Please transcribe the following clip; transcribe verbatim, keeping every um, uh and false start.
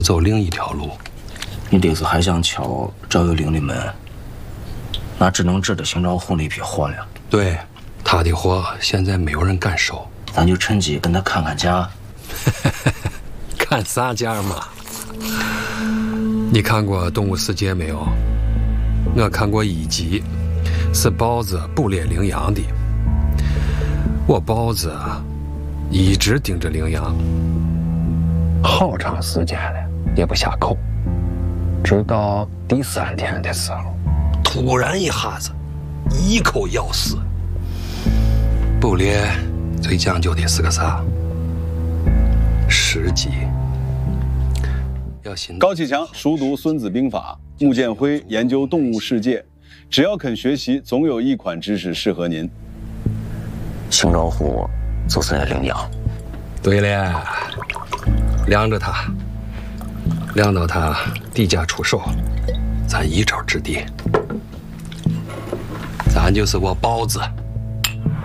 走另一条路。 你这次还想敲赵有龄的门，那只能指着邢兆虎那批货了。 对，他的货现在没有人敢收， 咱就趁机跟他看看价。 看啥价嘛？你看过《动物世界》没有？我看过一集，是豹子捕猎羚羊的。我豹子一直盯着羚羊，好长时间了也不下口，直到第三天的时候，突然一下子一口咬死。捕猎最讲究的是个啥？时机。要心。 高启强熟读《孙子兵法》，穆建辉研究动物世界，只要肯学习，总有一款知识适合您。 邢兆虎就是那羚羊。 对了，量着他，量到他低价出手，咱一招制敌。咱就是我豹子。